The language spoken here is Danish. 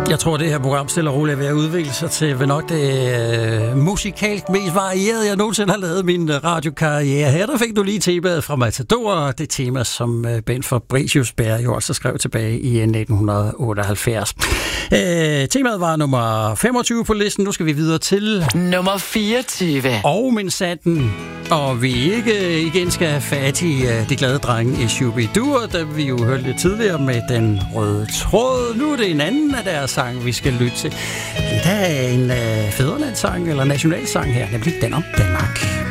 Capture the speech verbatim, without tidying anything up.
Jeg tror, det her program stille og roligt er ved at udvikle sig til ved nok det øh, musikalsk mest varierede, jeg nogensinde har lavet min radiokarriere. Her der fik du lige temaet fra Matador, det tema, som øh, Bent Fabricius Bjerre jo også skrev tilbage i nitten otteoghalvfjerds. Øh, temaet var nummer femogtyve på listen. Nu skal vi videre til nummer fireogtyve. Og min sanden. Og vi ikke igen skal have fat i uh, de glade drenge i Shubidua, da vi jo hørte lidt tidligere med den røde tråd. Nu er det en anden af deres sang, vi skal lytte til. Det er en uh, fædrelandssang eller nationalsang her, nemlig den om Danmark.